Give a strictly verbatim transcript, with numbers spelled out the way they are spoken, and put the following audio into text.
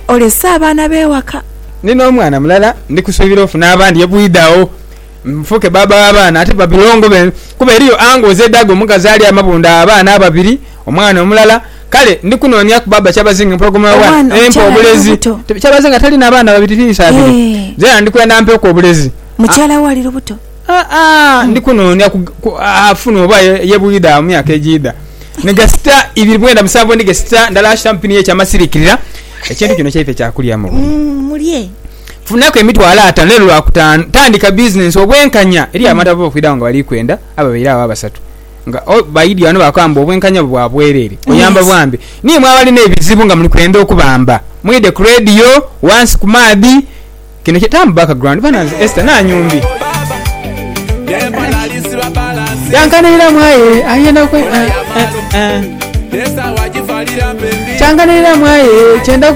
olesa abaana bewaka. Nino omwana mulala ndikusuubira ofuna abandi yebuidawo mfuke baba w'abaana ate babilongo be kuba eriyo ango zeddago omukazi ali amabunda abaana ababiri omwana omulala kale ndikunoonya ku baba kyabazinga program one empo obulezi kyabazinga talina abaana babiri tisa abiri zera ndikwenda mpe ko obulezi mukyala wali lubuto ah ah ndikunoonya afuna oba yebuida mu myaka ejida negasita ibiri bwenda musanvu ndigasita ndala champagne ye kyamasirikirira ekintu kino kyaife kyakulya mu mulye funako emitwala atano lero lwakutano tandika business obwenkanya eri amatabo okuyida nga bali kwenda ababeera aba basatu nga bayidi wano bakamba obwenkanya bwa bwerere oyamba bwambe ni mwabali n'ebizibu nga muli kwenda okubamba mwide ku radio once ku madi kino kitamba background bana Esther na nyumbi yankanira mwaye ayenda kwe changanira mwaye chenda